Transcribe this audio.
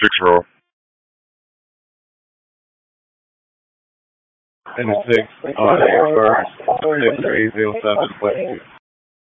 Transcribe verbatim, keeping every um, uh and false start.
six roll. And a six on a first. Six three zero seven.